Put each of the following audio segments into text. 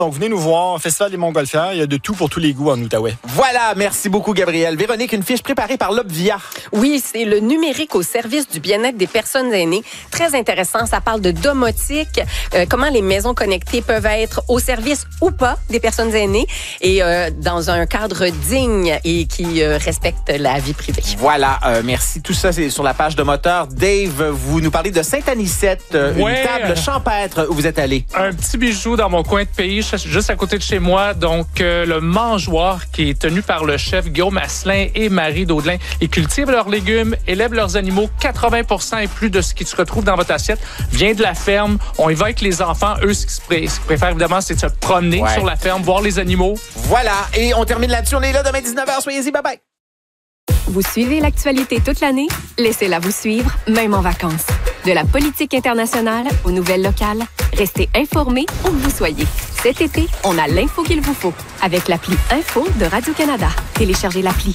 Donc, venez nous voir, Festival des Montgolfières. Il y a de tout pour tous les goûts en Outaouais. Voilà, merci beaucoup, Gabrielle. Véronique, une fiche préparée par l'Obvia. Oui, c'est le numérique au service du bien-être des personnes aînées. Très intéressant. Ça parle de domotique, comment les maisons connectées peuvent être au service ou pas des personnes aînées et dans un cadre digne et qui respecte la vie privée. Voilà, merci. Tout ça, c'est sur la page de Moteur. Dave, vous nous parlez de Sainte-Anicette, une table champêtre où vous êtes allé. Un petit bijou dans mon coin de pays, juste à côté de chez moi. Donc, le mangeoire qui est tenu par le chef Guillaume Asselin et Marie Daudelin. Ils cultivent leurs légumes, élèvent leurs animaux. 80% et plus de ce qui se retrouve dans votre assiette vient de la ferme. On y va avec les enfants. Eux, ce qu'ils préfèrent, évidemment, c'est de se promener sur la ferme, voir les animaux. Voilà, et on termine là-dessus. On est là demain 19h. Soyez-y, bye-bye. Vous suivez l'actualité toute l'année? Laissez-la vous suivre, même en vacances. De la politique internationale aux nouvelles locales, restez informés où que vous soyez. Cet été, on a l'info qu'il vous faut avec l'appli Info de Radio-Canada. Téléchargez l'appli.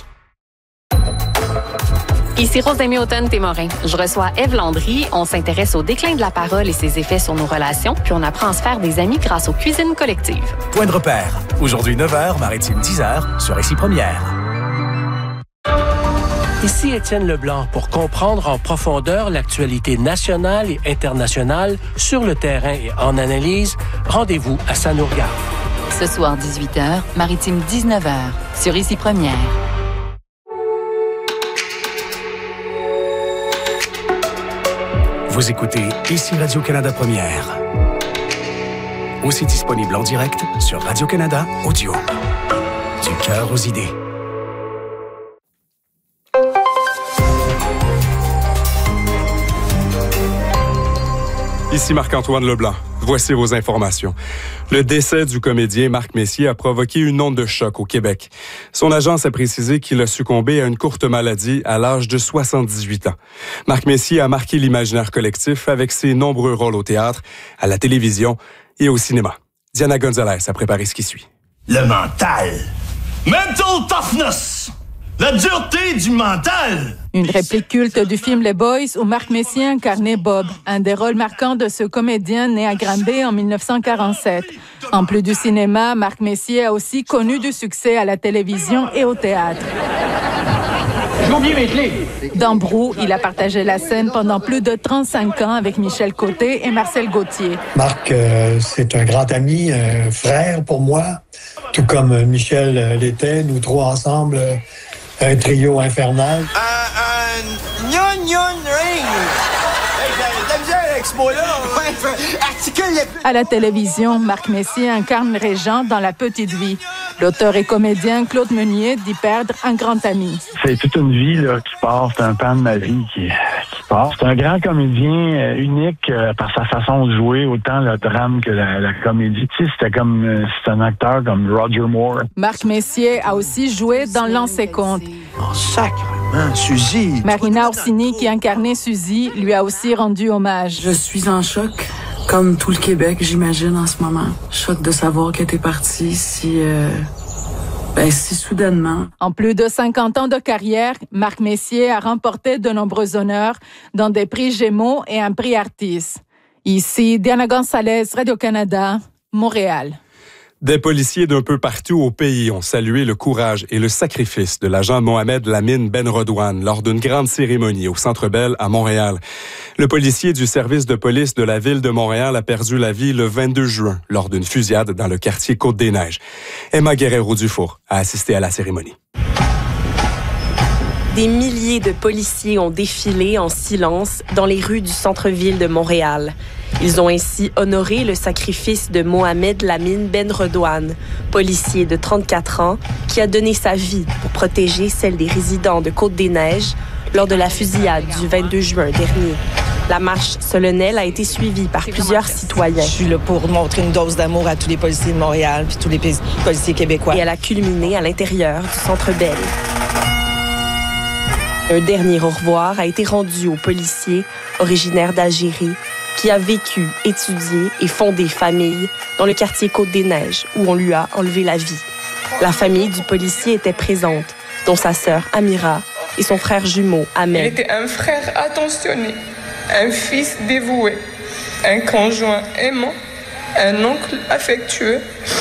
Ici Rose Desmé-Automne-Témorin. Je reçois Ève Landry. On s'intéresse au déclin de la parole et ses effets sur nos relations, puis on apprend à se faire des amis grâce aux cuisines collectives. Point de repère. Aujourd'hui 9h, Maritime 10h, sur Ici Première. Ici Étienne Leblanc pour comprendre en profondeur l'actualité nationale et internationale sur le terrain et en analyse. Rendez-vous à Ça nous regarde. Ce soir 18h, Maritime 19h, sur Ici Première. Vous écoutez Ici Radio-Canada Première. Aussi disponible en direct sur Radio-Canada Audio. Du cœur aux idées. Ici Marc-Antoine Leblanc. Voici vos informations. Le décès du comédien Marc Messier a provoqué une onde de choc au Québec. Son agence a précisé qu'il a succombé à une courte maladie à l'âge de 78 ans. Marc Messier a marqué l'imaginaire collectif avec ses nombreux rôles au théâtre, à la télévision et au cinéma. Diana Gonzalez a préparé ce qui suit. Le mental. Mental toughness. La dureté du mental. Une réplique culte du film Les Boys où Marc Messier incarnait Bob, un des rôles marquants de ce comédien né à Granby en 1947. En plus du cinéma, Marc Messier a aussi connu du succès à la télévision et au théâtre. J'ai oublié mes clés. Dans Brou, il a partagé la scène pendant plus de 35 ans avec Michel Côté et Marcel Gauthier. Marc, c'est un grand ami, un frère pour moi, tout comme Michel l'était, nous trois ensemble. Un trio infernal. À la télévision, Marc Messier incarne Régent dans La Petite Vie. L'auteur et comédien Claude Meunier dit perdre un grand ami. C'est toute une vie là, qui passe, c'est un pan de ma vie qui passe. C'est un grand comédien unique par sa façon de jouer, autant le drame que la comédie. Tu sais, c'est un acteur comme Roger Moore. Marc Messier a aussi joué dans L'Ancien Compte. Oh, sacrément, Suzy! Marina Orsini, qui incarnait Suzy, lui a aussi rendu hommage. Je suis en choc, comme tout le Québec, j'imagine, en ce moment. Choc de savoir qu'elle était partie si soudainement. En plus de 50 ans de carrière, Marc Messier a remporté de nombreux honneurs, dont des prix Gémeaux et un prix Artis. Ici, Diana Gonzalez, Radio-Canada, Montréal. Des policiers d'un peu partout au pays ont salué le courage et le sacrifice de l'agent Mohamed Lamine Ben Redouane lors d'une grande cérémonie au Centre Bell à Montréal. Le policier du service de police de la ville de Montréal a perdu la vie le 22 juin lors d'une fusillade dans le quartier Côte-des-Neiges. Emma Guerrero-Dufour a assisté à la cérémonie. Des milliers de policiers ont défilé en silence dans les rues du centre-ville de Montréal. Ils ont ainsi honoré le sacrifice de Mohamed Lamine Ben Redouane, policier de 34 ans, qui a donné sa vie pour protéger celle des résidents de Côte-des-Neiges lors de la fusillade du 22 juin dernier. La marche solennelle a été suivie par plusieurs citoyens. Je suis là pour montrer une dose d'amour à tous les policiers de Montréal puis tous les policiers québécois. Et elle a culminé à l'intérieur du Centre Bell. Un dernier au revoir a été rendu au policier originaire d'Algérie qui a vécu, étudié et fondé famille dans le quartier Côte-des-Neiges où on lui a enlevé la vie. La famille du policier était présente, dont sa sœur Amira et son frère jumeau Ahmed. Il était un frère attentionné, un fils dévoué, un conjoint aimant, un oncle affectueux